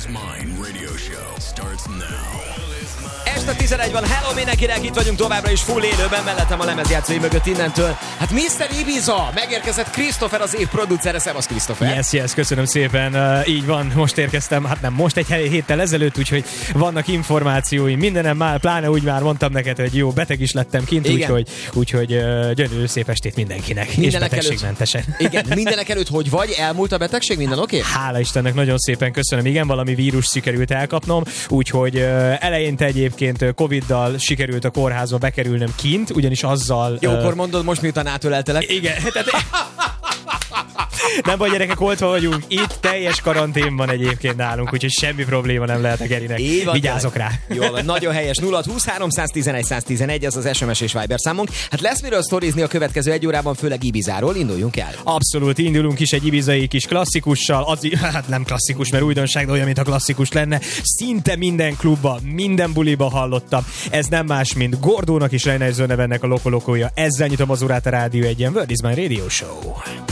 is Mine radio show starts now. Este 11 van, hello mindenkinek, itt vagyunk továbbra is full élőben, mellettem a lemezjátszói mögött innentől. Hát Mr. Ibiza, megérkezett Christopher, az év producere, szevasz Christopher. Yes, köszönöm szépen, így van, most érkeztem, hát nem most, egy héttel ezelőtt, úgyhogy vannak információim, mindenem már, pláne úgy már mondtam neked, hogy jó, beteg is lettem kint, úgyhogy gyönyörű szép estét mindenkinek, és betegségmentesen. Igen, mindenek előtt hogy vagy? Elmúlt a betegség, minden oké? Hála Istennek, nagyon szépen köszönöm, igen, valami vírus sikerült elkapnom, úgyhogy eleinte egyébként Covid-dal sikerült a kórházba bekerülnöm kint, ugyanis azzal... Jókor mondod, most miután átöleltelek. Igen, tehát... Nem baj, gyerekek, oltva vagyunk. Itt teljes karantén van egyébként nálunk, úgyhogy semmi probléma nem lehet a Gerinek. Vigyázok rá. Jó, nagyon helyes. 0-20 311 111, ez az SMS és Viber számunk. Hát lesz miről sztorizni a következő egy órában, főleg Ibizáról. Induljunk el. Abszolút, indulunk is egy ibizai kis klasszikussal. Hát nem klasszikus, mert újdonság, de olyan, mint a klasszikus lenne. Szinte minden klubba, minden buliba hallottam. Ez nem más, mint Gordónak és Reiner Zönevennek a Lokolokója. Ezzel nyitom az órát a Rádió Egyen. World is my radio show.